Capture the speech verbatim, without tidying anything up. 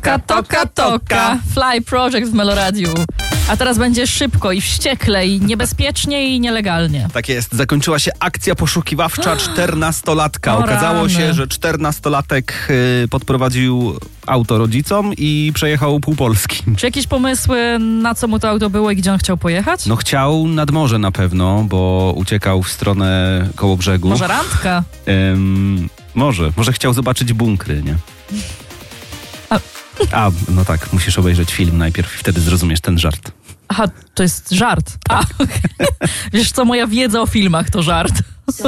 Toka, toka, toka. Fly Project w Meloradiu. A teraz będzie szybko i wściekle i niebezpiecznie i nielegalnie. Tak jest. Zakończyła się akcja poszukiwawcza czternastolatka. O Okazało rany. się, że czternastolatek y, podprowadził auto rodzicom i przejechał pół Polski. Czy jakieś pomysły, na co mu to auto było i gdzie on chciał pojechać? No chciał nad morze na pewno, bo uciekał w stronę koło brzegu. Może randka? Ym, może. Może chciał zobaczyć bunkry, nie? A- A, no tak. Musisz obejrzeć film najpierw i wtedy zrozumiesz ten żart. Aha, to jest żart. A, wiesz co, moja wiedza o filmach to żart.